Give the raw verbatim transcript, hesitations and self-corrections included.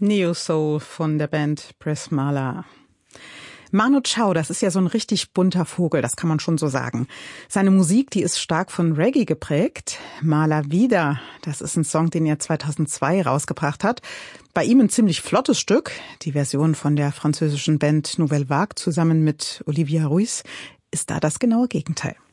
Neo-Soul von der Band Press Mala. Manu Chao, das ist ja so ein richtig bunter Vogel, das kann man schon so sagen. Seine Musik, die ist stark von Reggae geprägt. Mala Vida, das ist ein Song, den er zweitausendzwei rausgebracht hat. Bei ihm ein ziemlich flottes Stück. Die Version von der französischen Band Nouvelle Vague zusammen mit Olivia Ruiz ist da das genaue Gegenteil.